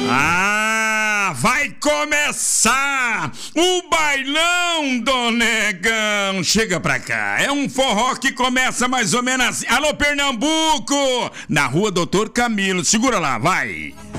Vai começar o bailão do Negão. Chega pra cá, é um forró que começa mais ou menos assim. Alô, Pernambuco, na rua Doutor Camilo, segura lá, vai.